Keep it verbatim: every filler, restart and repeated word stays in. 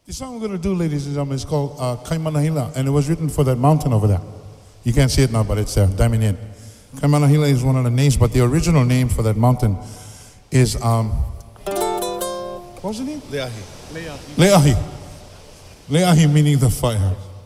The song we're going to do, ladies and gentlemen, is called uh, Kaimanahila, and it was written for that mountain over there. You can't see it now, but it's there, diamond in. Kaimanahila is one of the names, but the original name for that mountain is, um, what was the name? Leahi. Leahi. Leahi meaning the fire.